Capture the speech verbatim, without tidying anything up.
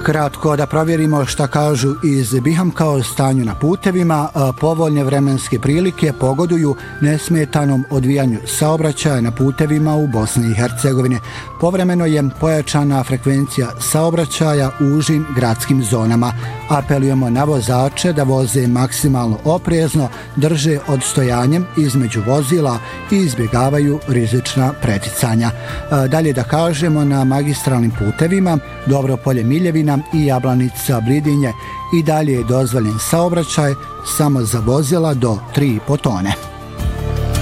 Kratko da provjerimo šta kažu iz Bihamka o stanju na putevima. Povoljne vremenske prilike pogoduju nesmetanom odvijanju saobraćaja na putevima u Bosni i Hercegovini. Povremeno je pojačana frekvencija saobraćaja u užim gradskim zonama. Apelujemo na vozače da voze maksimalno oprezno, drže odstojanjem između vozila i izbjegavaju rizična preticanja. Dalje da kažemo, na magistralnim putevima Dobropolje Miljevina i Jablanica Bridinje i dalje je dozvoljen saobraćaj samo za vozila do tri i po tone.